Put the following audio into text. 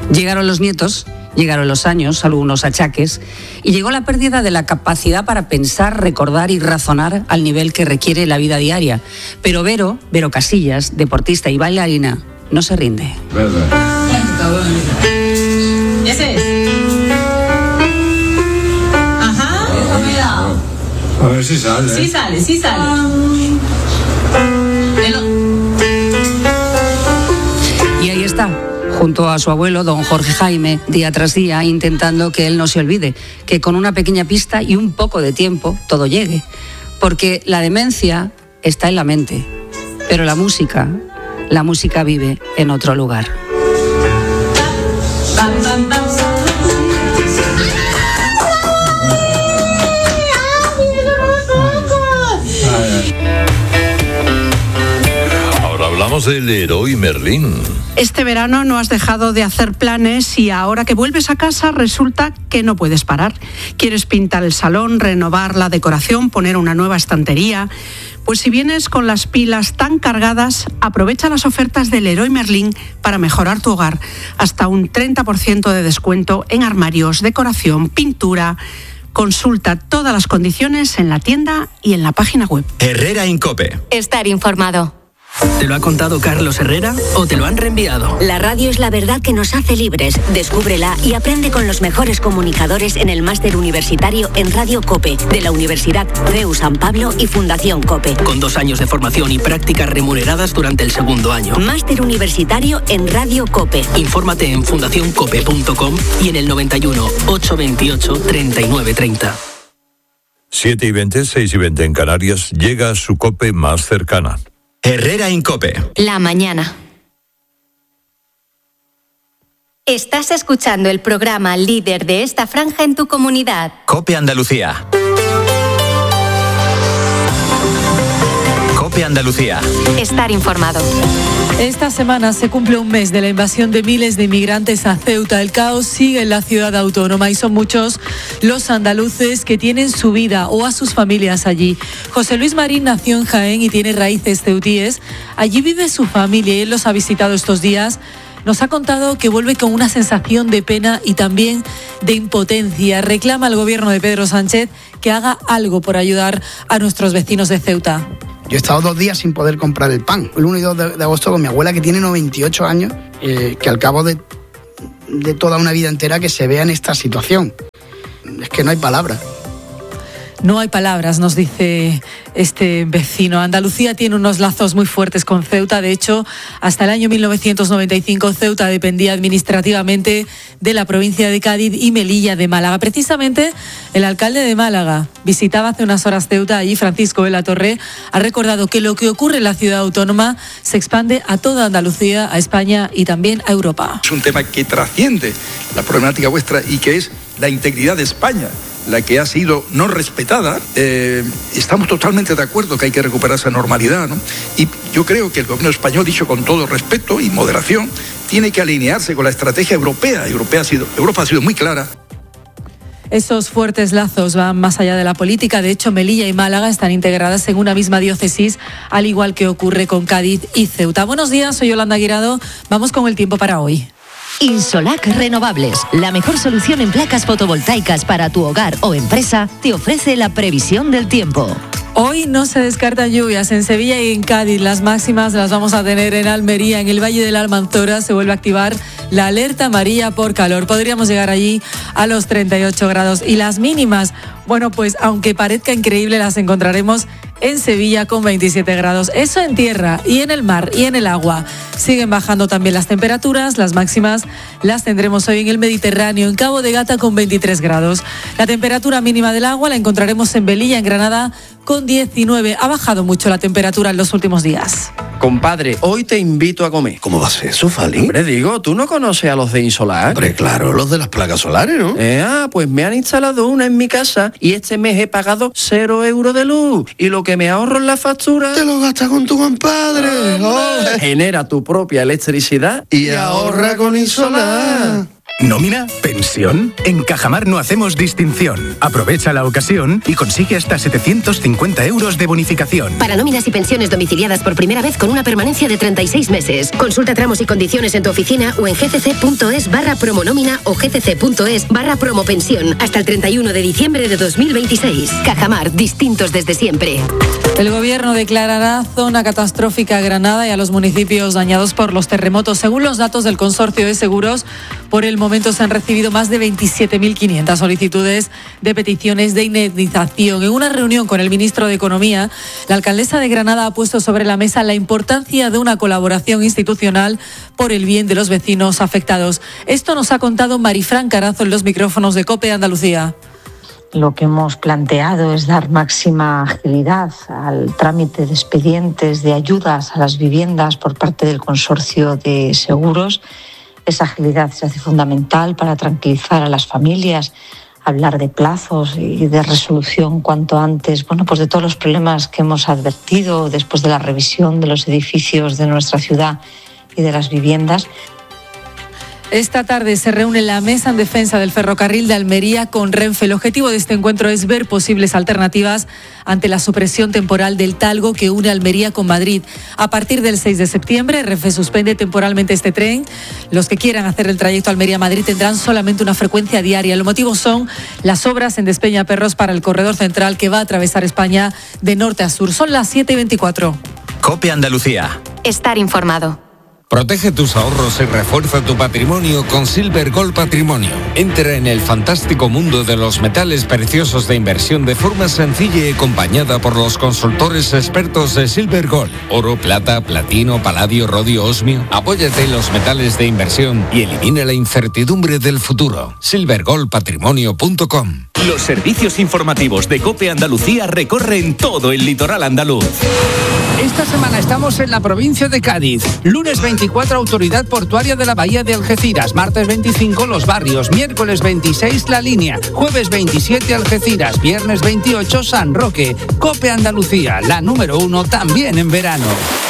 Llegaron los nietos, llegaron los años, algunos achaques, y llegó la pérdida de la capacidad para pensar, recordar y razonar al nivel que requiere la vida diaria. Pero Vero Casillas, deportista y bailarina, no se rinde. Ese es. Ajá. A ver si sale. Sí sale. Y ahí está, junto a su abuelo, don Jorge Jaime, día tras día, intentando que él no se olvide, que con una pequeña pista y un poco de tiempo todo llegue. Porque la demencia está en la mente, pero la música vive en otro lugar. Ahora hablamos del Leroy Merlin. Este verano no has dejado de hacer planes y ahora que vuelves a casa resulta que no puedes parar. Quieres pintar el salón, renovar la decoración, poner una nueva estantería. Pues si vienes con las pilas tan cargadas, aprovecha las ofertas del Leroy Merlin para mejorar tu hogar. Hasta un 30% de descuento en armarios, decoración, pintura. Consulta todas las condiciones en la tienda y en la página web. Herrera Incope. Estar informado. ¿Te lo ha contado Carlos Herrera o te lo han reenviado? La radio es la verdad que nos hace libres. Descúbrela y aprende con los mejores comunicadores en el máster universitario en Radio COPE de la Universidad CEU San Pablo y Fundación COPE. Con 2 años de formación y prácticas remuneradas durante el segundo año. Máster universitario en Radio COPE. Infórmate en fundacioncope.com y en el 91 828 3930. 7:20, 6:20 en Canarias, llega a su COPE más cercana. Herrera Incope. La mañana. Estás escuchando el programa líder de esta franja en tu comunidad. COPE Andalucía. COPE Andalucía. Estar informado. Esta semana se cumple un mes de la invasión de miles de inmigrantes a Ceuta. El caos sigue en la ciudad autónoma y son muchos los andaluces que tienen su vida o a sus familias allí. José Luis Marín nació en Jaén y tiene raíces ceutíes. Allí vive su familia y él los ha visitado estos días. Nos ha contado que vuelve con una sensación de pena y también de impotencia. Reclama al gobierno de Pedro Sánchez que haga algo por ayudar a nuestros vecinos de Ceuta. Yo he estado 2 días sin poder comprar el pan. El 1 y 2 de agosto con mi abuela, que tiene 98 años, que al cabo de toda una vida entera que se vea en esta situación. Es que no hay palabras. No hay palabras, nos dice este vecino. Andalucía tiene unos lazos muy fuertes con Ceuta. De hecho, hasta el año 1995 Ceuta dependía administrativamente de la provincia de Cádiz y Melilla de Málaga. Precisamente el alcalde de Málaga visitaba hace unas horas Ceuta. Allí Francisco de la Torre ha recordado que lo que ocurre en la ciudad autónoma se expande a toda Andalucía, a España y también a Europa. Es un tema que trasciende la problemática vuestra y que es la integridad de España, la que ha sido no respetada. Estamos totalmente de acuerdo que hay que recuperar esa normalidad, ¿no? Y yo creo que el gobierno español, dicho con todo respeto y moderación, tiene que alinearse con la estrategia europea. Europa ha sido muy clara. Esos fuertes lazos van más allá de la política. De hecho, Melilla y Málaga están integradas en una misma diócesis, al igual que ocurre con Cádiz y Ceuta. Buenos días, soy Yolanda Guirado. Vamos con el tiempo para hoy. Insolac Renovables, la mejor solución en placas fotovoltaicas para tu hogar o empresa, te ofrece la previsión del tiempo. Hoy no se descartan lluvias en Sevilla y en Cádiz. Las máximas las vamos a tener en Almería. En el Valle de la Almanzora se vuelve a activar la alerta amarilla por calor. Podríamos llegar allí a los 38 grados. Y las mínimas, bueno, pues aunque parezca increíble, las encontraremos en Sevilla con 27 grados. Eso en tierra y en el mar y en el agua. Siguen bajando también las temperaturas. Las máximas las tendremos hoy en el Mediterráneo, en Cabo de Gata con 23 grados. La temperatura mínima del agua la encontraremos en Velilla, en Granada, con 19. Ha bajado mucho la temperatura en los últimos días. Compadre, hoy te invito a comer. ¿Cómo va a ser eso, Fali? Hombre, digo, ¿tú no conoces a los de Insolac? Hombre, claro, los de las placas solares, ¿no? Pues me han instalado una en mi casa y este mes he pagado 0 euros de luz. Y lo que me ahorro en la factura... Te lo gastas con tu compadre. Genera tu propia electricidad y ahorra con Insolac. ¿Nómina? ¿Pensión? En Cajamar no hacemos distinción. Aprovecha la ocasión y consigue hasta 750 euros de bonificación. Para nóminas y pensiones domiciliadas por primera vez con una permanencia de 36 meses. Consulta tramos y condiciones en tu oficina o en gcc.es/promonómina o gcc.es/promopensión hasta el 31 de diciembre de 2026. Cajamar, distintos desde siempre. El gobierno declarará zona catastrófica a Granada y a los municipios dañados por los terremotos. Según los datos del Consorcio de Seguros, por el momento se han recibido más de 27.500 solicitudes de peticiones de indemnización. En una reunión con el ministro de Economía, la alcaldesa de Granada ha puesto sobre la mesa la importancia de una colaboración institucional por el bien de los vecinos afectados. Esto nos ha contado Marifran Carazo en los micrófonos de COPE Andalucía. Lo que hemos planteado es dar máxima agilidad al trámite de expedientes de ayudas a las viviendas por parte del Consorcio de Seguros. Esa agilidad se hace fundamental para tranquilizar a las familias, hablar de plazos y de resolución cuanto antes, pues de todos los problemas que hemos advertido después de la revisión de los edificios de nuestra ciudad y de las viviendas. Esta tarde se reúne la mesa en defensa del ferrocarril de Almería con Renfe. El objetivo de este encuentro es ver posibles alternativas ante la supresión temporal del talgo que une Almería con Madrid. A partir del 6 de septiembre, Renfe suspende temporalmente este tren. Los que quieran hacer el trayecto Almería-Madrid tendrán solamente una frecuencia diaria. Los motivos son las obras en Despeñaperros para el corredor central que va a atravesar España de norte a sur. Son las 7:24. COPE Andalucía. Estar informado. Protege tus ahorros y refuerza tu patrimonio con Silver Gold Patrimonio. Entra en el fantástico mundo de los metales preciosos de inversión de forma sencilla y acompañada por los consultores expertos de Silver Gold. Oro, plata, platino, paladio, rodio, osmio. Apóyate en los metales de inversión y elimina la incertidumbre del futuro. silvergoldpatrimonio.com. Los servicios informativos de COPE Andalucía recorren todo el litoral andaluz. Esta semana estamos en la provincia de Cádiz. Lunes 24, Autoridad Portuaria de la Bahía de Algeciras. Martes 25, Los Barrios. Miércoles 26, La Línea. Jueves 27, Algeciras. Viernes 28, San Roque. COPE Andalucía, la número 1 también en verano.